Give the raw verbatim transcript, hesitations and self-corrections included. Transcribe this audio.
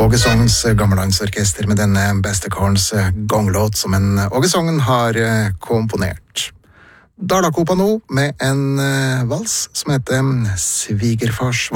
Åge Songs gammelandsorkester med denne Bestekarens gonglåt som en Åge Sogn har komponert. Dala Kopa nå med en vals som heter Svigerfars